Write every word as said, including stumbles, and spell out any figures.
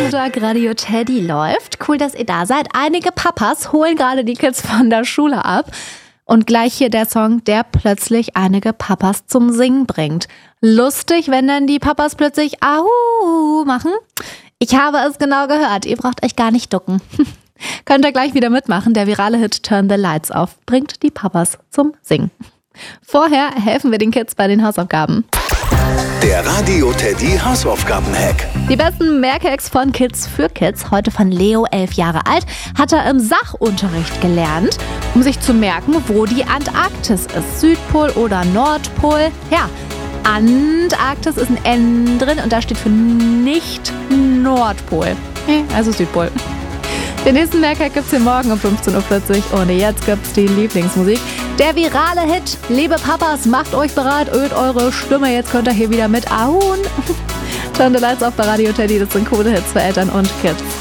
Elterntag Radio Teddy läuft. Cool, dass ihr da seid. Einige Papas holen gerade die Kids von der Schule ab. Und gleich hier der Song, der plötzlich einige Papas zum Singen bringt. Lustig, wenn dann die Papas plötzlich Ahu machen. Ich habe es genau gehört. Ihr braucht euch gar nicht ducken. Könnt ihr gleich wieder mitmachen. Der virale Hit Turn the Lights Off bringt die Papas zum Singen. Vorher helfen wir den Kids bei den Hausaufgaben. Der Radio Teddy Hausaufgaben-Hack. Die besten Merkhacks von Kids für Kids. Heute von Leo, elf Jahre alt, hat er im Sachunterricht gelernt, um sich zu merken, wo die Antarktis ist. Südpol oder Nordpol. Ja, Antarktis ist ein N drin und da steht für nicht Nordpol. Also Südpol. Den nächsten Merkhack gibt's hier morgen um fünfzehn Uhr vierzig und jetzt gibt's die Lieblingsmusik. Der virale Hit. Liebe Papas, macht euch bereit, ölt eure Stimme. Jetzt könnt ihr hier wieder mit Ahun. Turn the Lights Off bei Radio Teddy. Das sind coole Hits für Eltern und Kids.